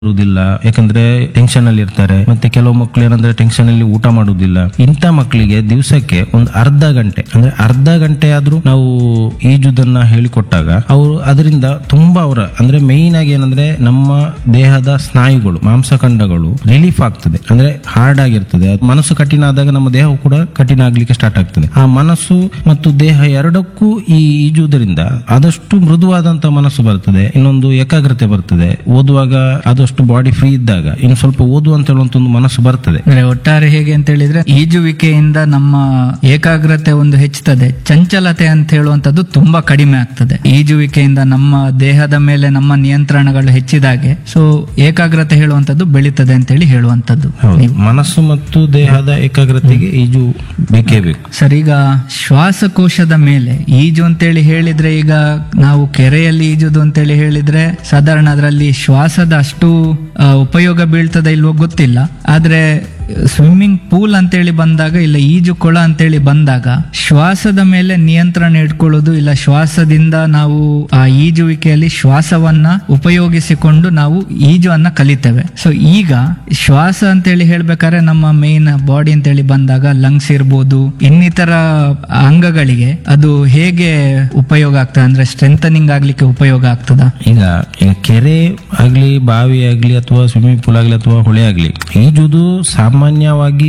ಇರುವುದಿಲ್ಲ, ಯಾಕಂದ್ರೆ ಟೆನ್ಷನ್ ಅಲ್ಲಿ ಇರ್ತಾರೆ. ಮತ್ತೆ ಕೆಲವು ಮಕ್ಕಳು ಏನಂದ್ರೆ ಟೆನ್ಷನ್ ಅಲ್ಲಿ ಊಟ ಮಾಡುವುದಿಲ್ಲ. ಇಂಥ ಮಕ್ಕಳಿಗೆ ದಿವಸಕ್ಕೆ ಒಂದು ಅರ್ಧ ಗಂಟೆ ಆದ್ರೂ ನಾವು ಈಜುದನ್ನ ಹೇಳಿಕೊಟ್ಟಾಗ ಅವರು ಅದರಿಂದ ತುಂಬಾ ಅಂದ್ರೆ ಮೈನ್ ಆಗಿ ಏನಂದ್ರೆ ನಮ್ಮ ದೇಹದ ಸ್ನಾಯುಗಳು, ಮಾಂಸಖಂಡಗಳು ರಿಲೀಫ್ ಆಗ್ತದೆ, ಅಂದ್ರೆ ಹಾರ್ಡ್ ಆಗಿರ್ತದೆ. ಮನಸ್ಸು ಕಠಿಣ ಆದಾಗ ನಮ್ಮ ದೇಹ ಕೂಡ ಕಠಿಣ ಆಗ್ಲಿಕ್ಕೆ ಸ್ಟಾರ್ಟ್ ಆಗ್ತದೆ. ಆ ಮನಸ್ಸು ಮತ್ತು ದೇಹ ಎರಡಕ್ಕೂ ಈ ಈಜುವುದರಿಂದ ಆದಷ್ಟು ಮೃದುವಾದಂತ ಮನಸ್ಸು ಬರ್ತದೆ, ಇನ್ನೊಂದು ಏಕಾಗ್ರತೆ ಬರ್ತದೆ. ಓದುವಾಗ ಆದಷ್ಟು ಬಾಡಿ ಫ್ರೀ ಇದ್ದಾಗ ಇನ್ನು ಸ್ವಲ್ಪ ಓದು ಅಂತ ಹೇಳುವಂತ ಒಂದು ಮನಸ್ಸು ಬರ್ತದೆ. ಒಟ್ಟಾರೆ ಹೇಗೆ ಅಂತ ಹೇಳಿದ್ರೆ ಈಜುವಿಕೆಯಿಂದ ನಮ್ಮ ಏಕಾಗ್ರತೆ ಒಂದು ಹೆಚ್ಚುತ್ತದೆ, ಚಂಚಲತೆ ಅಂತ ಹೇಳುವಂತದ್ದು ತುಂಬಾ ಕಡಿಮೆ ಆಗ್ತದೆ. ಈಜುವಿಕೆಯಿಂದ ನಮ್ಮ ದೇಹದ ಮೇಲೆ ನಮ್ಮ ನಿಯಂತ್ರಣಗಳು ಹೆಚ್ಚಿದಾಗೆ ಸೊ ಏಕಾಗ್ರತೆ ಹೇಳುವಂತದ್ದು ಬೆಳೀತದೆ ಅಂತ ಹೇಳಿ ಹೇಳುವಂತದ್ದು. ಮನಸ್ಸು ಮತ್ತು ದೇಹದ ಏಕಾಗ್ರತೆಗೆ ಈಜು ಬೇಕೇ ಬೇಕು. ಸರ್, ಈಗ ಶ್ವಾಸಕೋಶದ ಮೇಲೆ ಈಜು ಅಂತೇಳಿ ಹೇಳಿದ್ರೆ, ಈಗ ನಾವು ಕೆರೆಯಲ್ಲಿ ಈಜುದು ಅಂತೇಳಿ ಹೇಳಿದ್ರೆ ಸಾಧಾರಣ ಅದರಲ್ಲಿ ಶ್ವಾಸದ ಅಷ್ಟು ಉಪಯೋಗ ಬೀಳ್ತದೆ ಇಲ್ವೋ ಗೊತ್ತಿಲ್ಲ. ಆದ್ರೆ ಸ್ವಿಮ್ಮಿಂಗ್ ಪೂಲ್ ಅಂತೇಳಿ ಬಂದಾಗ, ಇಲ್ಲ ಈಜು ಕೊಳ ಅಂತೇಳಿ ಬಂದಾಗ ಶ್ವಾಸದ ಮೇಲೆ ನಿಯಂತ್ರಣ ಇಟ್ಕೊಳ್ಳೋದು, ಇಲ್ಲ ಶ್ವಾಸದಿಂದ ನಾವು ಆ ಈಜುವಿಕೆಯಲ್ಲಿ ಶ್ವಾಸವನ್ನ ಉಪಯೋಗಿಸಿಕೊಂಡು ನಾವು ಈಜುವನ್ನ ಕಲಿತೇವೆ. ಸೊ ಈಗ ಶ್ವಾಸ ಅಂತೇಳಿ ಹೇಳ್ಬೇಕಾದ್ರೆ ನಮ್ಮ ಮೇನ್ ಬಾಡಿ ಅಂತೇಳಿ ಬಂದಾಗ ಲಂಗ್ಸ್ ಇರ್ಬೋದು, ಇನ್ನಿತರ ಅಂಗಗಳಿಗೆ ಅದು ಹೇಗೆ ಉಪಯೋಗ ಆಗ್ತದೆ, ಅಂದ್ರೆ ಸ್ಟ್ರೆಂಥನಿಂಗ್ ಆಗ್ಲಿಕ್ಕೆ ಉಪಯೋಗ ಆಗ್ತದ? ಈಗ ಕೆರೆ ಆಗ್ಲಿ, ಬಾವಿ ಆಗ್ಲಿ, ಅಥವಾ ಸ್ವಿಮ್ಮಿಂಗ್ ಪೂಲ್ ಆಗ್ಲಿ, ಅಥವಾ ಹೊಳೆ ಆಗ್ಲಿ, ಈಜುದು ಸಾಮಾನ್ಯವಾಗಿ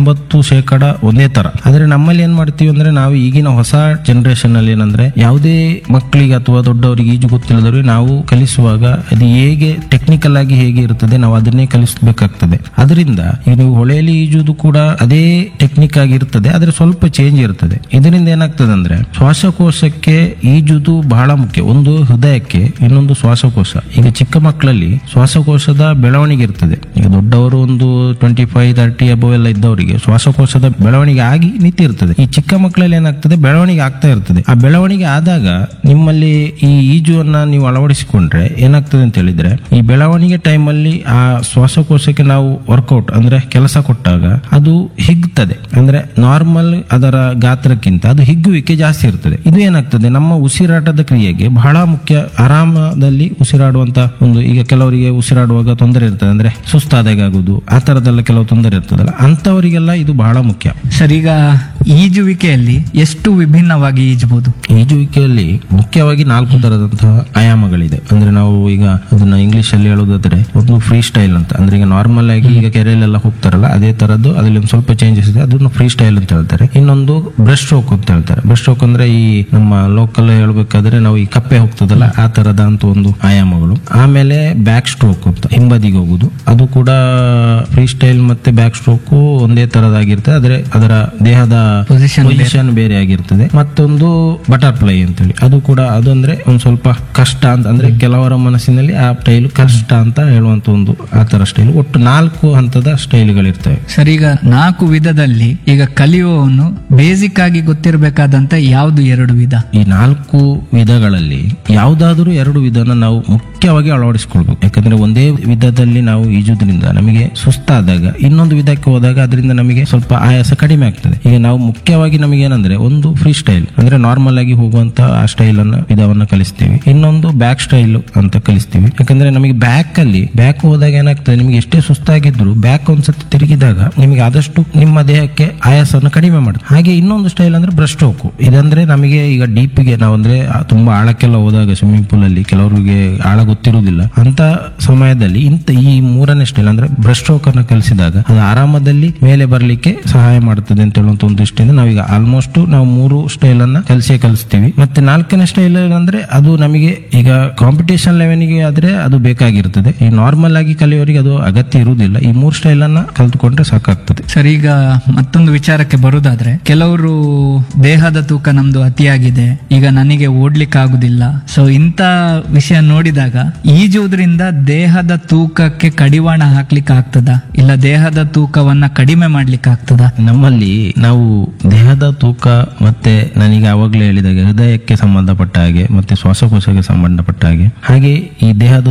90% ಒಂದೇ ತರ. ಆದ್ರೆ ನಮ್ಮಲ್ಲಿ ಏನ್ ಮಾಡ್ತೀವಿ ಅಂದ್ರೆ, ನಾವು ಈಗಿನ ಹೊಸ ಜನರೇಷನ್ ಅಲ್ಲಿ ಏನಂದ್ರೆ, ಯಾವುದೇ ಮಕ್ಕಳಿಗೆ ಅಥವಾ ದೊಡ್ಡವರಿಗೆ ಈಜು ಗೊತ್ತಿಲ್ಲದವ್ರಿಗೆ ನಾವು ಕಲಿಸುವಾಗ ಅದು ಹೇಗೆ ಟೆಕ್ನಿಕಲ್ ಆಗಿ ಹೇಗೆ ಇರ್ತದೆ ನಾವು ಅದನ್ನೇ ಕಲಿಸಬೇಕಾಗ್ತದೆ. ಅದರಿಂದ ಈಗ ನೀವು ಹೊಳೆಯಲ್ಲಿ ಈಜುದು ಕೂಡ ಅದೇ ಟೆಕ್ನಿಕ್ ಆಗಿ ಇರ್ತದೆ, ಆದ್ರೆ ಸ್ವಲ್ಪ ಚೇಂಜ್ ಇರ್ತದೆ. ಇದರಿಂದ ಏನಾಗ್ತದೆ ಅಂದ್ರೆ, ಶ್ವಾಸಕೋಶಕ್ಕೆ ಈಜುದು ಬಹಳ ಮುಖ್ಯ. ಒಂದು ಹೃದಯಕ್ಕೆ, ಇನ್ನೊಂದು ಶ್ವಾಸಕೋಶ. ಈಗ ಚಿಕ್ಕ ಮಕ್ಕಳಲ್ಲಿ ಶ್ವಾಸಕೋಶದ ಬೆಳವಣಿಗೆ ಇರ್ತದೆ. ಈಗ ದೊಡ್ಡವರು ಒಂದು 25-30 ಅಬವ್ ಎಲ್ಲ ಇದ್ದವರಿಗೆ ಶ್ವಾಸಕೋಶದ ಬೆಳವಣಿಗೆ ಆಗಿ ನಿಂತಿರ್ತದೆ. ಈ ಚಿಕ್ಕ ಮಕ್ಕಳಲ್ಲಿ ಏನಾಗ್ತದೆ, ಬೆಳವಣಿಗೆ ಆಗ್ತಾ ಇರ್ತದೆ. ಆ ಬೆಳವಣಿಗೆ ಆದಾಗ ನಿಮ್ಮಲ್ಲಿ ಈ ಈಜುವನ್ನ ನೀವು ಅಳವಡಿಸಿಕೊಂಡ್ರೆ ಏನಾಗ್ತದೆ ಅಂತ ಹೇಳಿದ್ರೆ, ಈ ಬೆಳವಣಿಗೆ ಟೈಮ್ ಅಲ್ಲಿ ಆ ಶ್ವಾಸಕೋಶಕ್ಕೆ ನಾವು ವರ್ಕೌಟ್ ಅಂದ್ರೆ ಕೆಲಸ ಕೊಟ್ಟಾಗ ಅದು ಹಿಗ್ತದೆ. ಅಂದ್ರೆ ನಾರ್ಮಲ್ ಅದರ ಗಾತ್ರಕ್ಕಿಂತ ಅದು ಹಿಗ್ಗುವಿಕೆ ಜಾಸ್ತಿ ಇರ್ತದೆ. ಇದು ಏನಾಗ್ತದೆ, ನಮ್ಮ ಉಸಿರಾಟದ ಕ್ರಿಯೆಗೆ ಬಹಳ ಮುಖ್ಯ. ಆರಾಮದಲ್ಲಿ ಉಸಿರಾಡುವಂತ ಒಂದು, ಈಗ ಕೆಲವರಿಗೆ ಉಸಿರಾಡುವಾಗ ತೊಂದರೆ ಇರ್ತದೆ, ಅಂದ್ರೆ ಸುಸ್ತಾದಾಗ ಆಗುದು, ಆ ತರದೆಲ್ಲ ಕೆಲವು ತೊಂದರೆ ಇರ್ತದಲ್ಲ, ಅಂತವರಿಗೆಲ್ಲ ಇದು ಬಹಳ ಮುಖ್ಯ. ಸರ್, ಈಗ ಈಜುವಿಕೆಯಲ್ಲಿ ಎಷ್ಟು ವಿಭಿನ್ನವಾಗಿ ಈಜಬಹುದು? ಈಜುವಿಕೆಯಲ್ಲಿ ಮುಖ್ಯವಾಗಿ 4 ತರದಂತಹ ಆಯಾಮಗಳಿದೆ. ಅಂದ್ರೆ ನಾವು ಈಗ ಅದನ್ನ ಇಂಗ್ಲಿಷ್ ಅಲ್ಲಿ ಹೇಳೋದಾದ್ರೆ, ಒಂದು ಫ್ರೀ ಸ್ಟೈಲ್ ಅಂತ, ಅಂದ್ರೆ ಈಗ ನಾರ್ಮಲ್ ಆಗಿ ಈಗ ಕೆರೆಯಲ್ಲೆಲ್ಲ ಹೋಗ್ತಾರಲ್ಲ ಅದೇ ತರದ್ದು, ಅದ್ರಲ್ಲಿ ಒಂದು ಸ್ವಲ್ಪ ಚೇಂಜಸ್ ಇದೆ, ಅದನ್ನು ಫ್ರೀ ಸ್ಟೈಲ್ ಅಂತ ಹೇಳ್ತಾರೆ. ಇನ್ನೊಂದು ಬ್ರೆಸ್ಟ್ ಸ್ಟ್ರೋಕ್ ಅಂತ ಹೇಳ್ತಾರೆ. ಬ್ರೆಸ್ಟ್ ಸ್ಟ್ರೋಕ್ ಅಂದ್ರೆ ಈ ನಮ್ಮ ಲೋಕಲ್ ಹೇಳ್ಬೇಕಾದ್ರೆ ನಾವು ಈ ಕಪ್ಪೆ ಹೋಗ್ತದಲ್ಲ ಆ ತರದ ಅಂತ ಒಂದು ಆಯಾಮಗಳು. ಆಮೇಲೆ ಬ್ಯಾಕ್ ಸ್ಟ್ರೋಕ್ ಅಂತ, ಹಿಂಬದಿಗೆ ಹೋಗುದು, ಅದು ಕೂಡ ಫ್ರೀ ಸ್ಟೈಲ್ ಮತ್ತೆ ಬ್ಯಾಕ್ ಸ್ಟ್ರೋಕ್ ಒಂದೇ ತರದಾಗಿರ್ತದೆ, ಆದ್ರೆ ಅದರ ದೇಹದ ಪೊಸಿಷನ್ ಬೇರೆ ಆಗಿರ್ತದೆ. ಮತ್ತೊಂದು ಬಟರ್ಫ್ಲೈ ಅಂತೇಳಿ, ಅದು ಕೂಡ ಅದು ಅಂದ್ರೆ ಒಂದ್ ಸ್ವಲ್ಪ ಕಷ್ಟ ಅಂತ, ಅಂದ್ರೆ ಕೆಲವರ ಮನಸ್ಸಿನಲ್ಲಿ ಆ ಸ್ಟೈಲ್ ಕಷ್ಟ ಅಂತ ಹೇಳುವಂತ ಒಂದು ಆ ತರ ಸ್ಟೈಲ್. ಒಟ್ಟು 4 ಹಂತದ ಸ್ಟೈಲ್ಗಳಿರ್ತವೆ. ಸರ್, ಈಗ 4 ವಿಧದಲ್ಲಿ ಈಗ ಕಲಿಯುವವನು ಬೇಸಿಕ್ ಆಗಿ ಗೊತ್ತಿರಬೇಕಾದಂತ ಯಾವ್ದು 2 ವಿಧ? ಈ 4 ವಿಧಗಳಲ್ಲಿ ಯಾವ್ದಾದ್ರು 2 ವಿಧನ ನಾವು ಮುಖ್ಯವಾಗಿ ಅಳವಡಿಸಿಕೊಳ್ಬೇಕು. ಯಾಕಂದ್ರೆ ಒಂದೇ ವಿಧದಲ್ಲಿ ನಾವು ಈಜುದ್ರಿಂದ ನಮಗೆ ಸುಸ್ತಾದಾಗ ಇನ್ನೊಂದು ವಿಧಕ್ಕೆ ಹೋದಾಗ ಅದರಿಂದ ನಮಗೆ ಸ್ವಲ್ಪ ಆಯಾಸ ಕಡಿಮೆ ಆಗ್ತದೆ. ಈಗ ನಾವು ಮುಖ್ಯವಾಗಿ ನಮಗೆ ಏನಂದ್ರೆ, ಒಂದು ಫ್ರೀ ಸ್ಟೈಲ್ ಅಂದ್ರೆ ನಾರ್ಮಲ್ ಆಗಿ ಹೋಗುವಂತ ಆ ಸ್ಟೈಲ್ ಅನ್ನ ವಿಧವನ್ನ ಕಲಿಸ್ತೀವಿ. ಇನ್ನೊಂದು ಬ್ಯಾಕ್ ಸ್ಟೈಲ್ ಅಂತ ಕಲಿಸ್ತೀವಿ. ಯಾಕಂದ್ರೆ ನಮಗೆ ಬ್ಯಾಕ್ ಹೋದಾಗ ಏನಾಗ್ತದೆ, ನಿಮಗೆ ಎಷ್ಟೇ ಸುಸ್ತಾಗಿದ್ರು ಬ್ಯಾಕ್ ಒಂದ್ಸತಿ ತಿರುಗಿದಾಗ ನಿಮಗೆ ಆದಷ್ಟು ನಿಮ್ಮ ದೇಹಕ್ಕೆ ಆಯಾಸವನ್ನು ಕಡಿಮೆ ಮಾಡುತ್ತೆ. ಹಾಗೆ ಇನ್ನೊಂದು ಸ್ಟೈಲ್ ಅಂದ್ರೆ ಬ್ರೆಸ್ಟ್ ಸ್ಟ್ರೋಕ್. ಇದಂದ್ರೆ ನಮಗೆ ಈಗ ಡೀಪ್ಗೆ ನಾವು ಅಂದ್ರೆ ತುಂಬಾ ಆಳಕ್ಕೆಲ್ಲ ಹೋದಾಗ ಸ್ವಿಮ್ಮಿಂಗ್ ಪೂಲ್ ಅಲ್ಲಿ ಕೆಲವರಿಗೆ ಆಳ ಗೊತ್ತಿರುವುದಿಲ್ಲ, ಅಂತ ಸಮಯದಲ್ಲಿ ಈ 3ನೇ ಸ್ಟೈಲ್ ಅಂದ್ರೆ ಬ್ರೆಸ್ಟ್ ಸ್ಟ್ರೋಕ್ ಅನ್ನ ಕಲಿಸಿದಾಗ ಅದು ಆರಾಮದಲ್ಲಿ ಮೇಲೆ ಬರ್ಲಿಕ್ಕೆ ಸಹಾಯ ಮಾಡುತ್ತದೆ ಅಂತ ಹೇಳುವಂತ ಒಂದು ದೃಷ್ಟಿಯಿಂದ ನಾವೀಗ ಆಲ್ಮೋಸ್ಟ್ ನಾವು 3 ಸ್ಟೈಲ್ ಅನ್ನ ಕಲಿಸ್ತೀವಿ. ಮತ್ತೆ 4ನೇ ಸ್ಟೈಲ್ ಅಂದ್ರೆ ಅದು ನಮಗೆ ಈಗ ಕಾಂಪಿಟೇಷನ್ ಲೆವೆಲ್ಗೆ ಆದ್ರೆ ಅದು ಬೇಕಾಗಿರ್ತದೆ. ಈ ನಾರ್ಮಲ್ ಆಗಿ ಕಲಿಯೋರಿಗೆ ಅದು ಅಗತ್ಯ ಇರುವುದಿಲ್ಲ. ಈ 3 ಸ್ಟೈಲ್ ಅನ್ನ ಕಲ್ತುಕೊಂಡ್ರೆ ಸಾಕಾಗ್ತದೆ. ಸರ್, ಈಗ ಮತ್ತೊಂದು ವಿಚಾರಕ್ಕೆ ಬರುದಾದ್ರೆ, ಕೆಲವರು ದೇಹದ ತೂಕ ನಮ್ದು ಅತಿಯಾಗಿದೆ, ಈಗ ನನಗೆ ಓಡ್ಲಿಕ್ಕೆ ಆಗುದಿಲ್ಲ. ಸೊ ಇಂತ ವಿಷಯ ನೋಡಿದಾಗ ಈಜುವುದರಿಂದ ದೇಹದ ತೂಕಕ್ಕೆ ಕಡಿವಾಣ ಹಾಕ್ಲಿಕ್ಕೆ ಆಗ್ತದ, ಇಲ್ಲ ದೇಹದ ತೂಕವನ್ನ ಕಡಿಮೆ ಮಾಡ್ಲಿಕ್ಕೆ ಆಗ್ತದ? ನಮ್ಮಲ್ಲಿ ನಾವು ದೇಹದ ತೂಕ ಮತ್ತೆ ನನಗೆ ಆವಾಗಲೇ ಹೇಳಿದಾಗ ಹೃದಯಕ್ಕೆ ಸಂಬಂಧಪಟ್ಟ ಹಾಗೆ ಮತ್ತೆ ಶ್ವಾಸಕೋಶಕ್ಕೆ ಸಂಬಂಧಪಟ್ಟ ಹಾಗೆ ಈ ದೇಹದ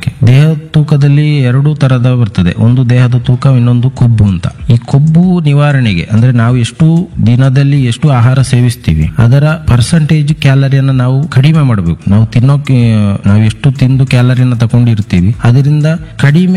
ತೂಕದಲ್ಲಿ 2 ತರದ ಬರ್ತದೆ. ಒಂದು ದೇಹದ ತೂಕ, ಇನ್ನೊಂದು ಕೊಬ್ಬು ಅಂತ. ಈ ಕೊಬ್ಬು ನಿವಾರಣೆಗೆ ಅಂದ್ರೆ ನಾವು ಎಷ್ಟು ದಿನದಲ್ಲಿ ಎಷ್ಟು ಆಹಾರ ಸೇವಿಸ್ತೀವಿ ಅದರ ಪರ್ಸೆಂಟೇಜ್ ಕ್ಯಾಲರಿಯನ್ನು ನಾವು ಕಡಿಮೆ ಮಾಡಬೇಕು. ನಾವು ತಿನ್ನೋಕೆ ನಾವು ಎಷ್ಟು ತಿಂದು ಕ್ಯಾಲರಿಯನ್ನು ತಗೊಂಡಿರ್ತೀವಿ ಅದರಿಂದ ಕಡಿಮೆ